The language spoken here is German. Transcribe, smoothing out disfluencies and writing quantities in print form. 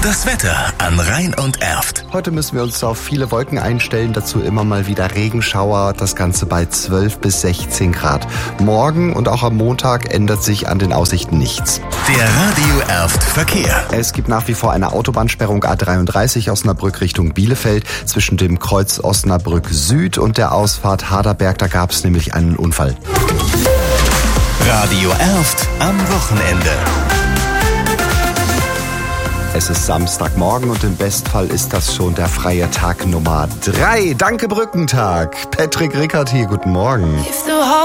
Das Wetter an Rhein und Erft. Heute müssen wir uns auf viele Wolken einstellen, dazu immer mal wieder Regenschauer, das Ganze bei 12 bis 16 Grad. Morgen und auch am Montag ändert sich an den Aussichten nichts. Der Radio Erft Verkehr. Es gibt nach wie vor eine Autobahnsperrung A33 Osnabrück Richtung Bielefeld zwischen dem Kreuz Osnabrück Süd und der Ausfahrt Harderberg. Da gab es nämlich einen Unfall. Radio Erft am Wochenende. Es ist Samstagmorgen und im Bestfall ist das schon der freie Tag Nummer 3. Danke Brückentag. Patrick Rickert hier, guten Morgen.